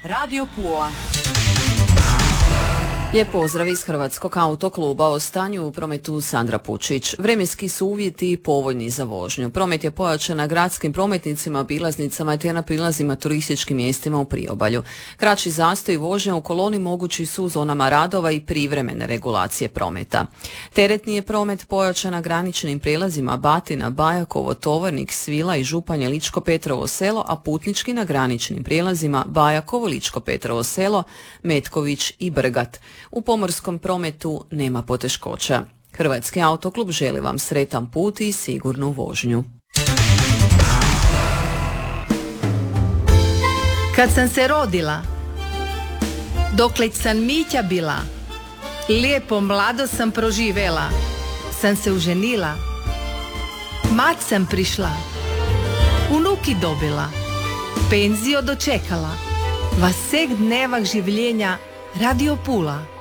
Radio Pula. Lijep pozdrav iz Hrvatskog autokluba. O stanju u prometu Sandra Pučić. Vremenski su uvjeti povoljni za vožnju. Promet je pojačan na gradskim prometnicama, obilaznicama te na prilazima turističkim mjestima u priobalju. Kraći zastoj vožnja u koloni mogući su u zonama radova i privremene regulacije prometa. Teretni je promet pojačan na graničnim prijelazima Batina, Bajakovo, Tovarnik, Svila i Županje, Ličko Petrovo selo, a putnički na graničnim prijelazima Bajakovo, Ličko Petrovo selo, Metković i Brgat. U pomorskom prometu nema poteškoća. Hrvatski autoklub želi vam sretan put i sigurnu vožnju. Kad sam se rodila, dokle sam Mića bila, lijepo mlado sam proživela, sam se uženila, mat sam prišla, unuki dobila, penzio dočekala, vasek dnevak življenja Radio Pula.